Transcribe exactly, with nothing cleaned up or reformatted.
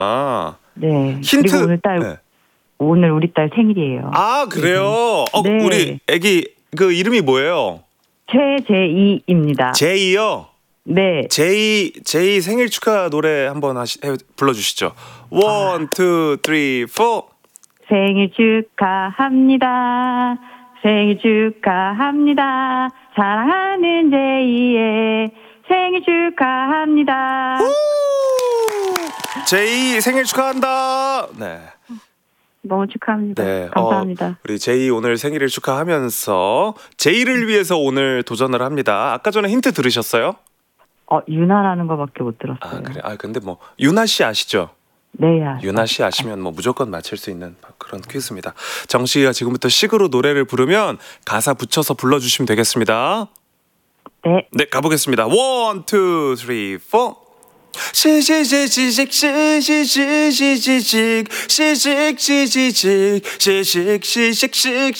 아. 네. 힌트. 그리고 오늘 딸 네. 오늘 우리 딸 생일이에요. 아, 그래요? 어, 네. 우리 애기 그 이름이 뭐예요? 최제이입니다. 제이요? 네. 제이 제이 생일 축하 노래 한번 하시 해, 불러 주시죠. 원, 투, 쓰리, 포. 생일 축하합니다. 생일 축하합니다. 사랑하는 제이의 생일 축하합니다. 제이 생일 축하한다. 네. 너무 축하합니다. 네. 감사합니다. 어, 우리 제이 오늘 생일을 축하하면서 제이를 위해서 오늘 도전을 합니다. 아까 전에 힌트 들으셨어요? 어, 유나라는 거밖에 못 들었어요. 아, 그래. 아, 근데 뭐 유나 씨 아시죠? 네, 아, 유나 씨 아시면 뭐 무조건 맞힐 수 있는 그런 퀴즈입니다. 정 씨가 지금부터 식으로 노래를 부르면 가사 붙여서 불러주시면 되겠습니다. 네. 네, 가보겠습니다. 원, 투, 쓰리, 포. 시시시시식 시시시시시식 시식 시시시식 시식 시식시식